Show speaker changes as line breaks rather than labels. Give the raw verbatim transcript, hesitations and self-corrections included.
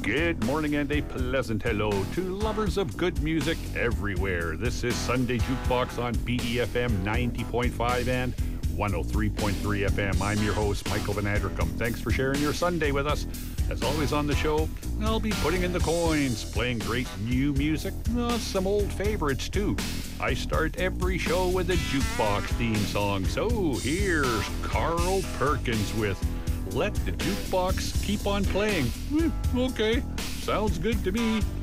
Good morning and a pleasant hello to lovers of good music everywhere. This is Sunday Jukebox on B E F M ninety point five and one oh three point three F M. I'm your host, Michael Van Adricum. Thanks for sharing your Sunday with us. As always on the show, I'll be putting in the coins, playing great new music, uh, some old favorites too. I start every show with a jukebox theme song, so here's Carl Perkins with Let the Jukebox Keep on Playing. Hmm, okay, sounds good to me.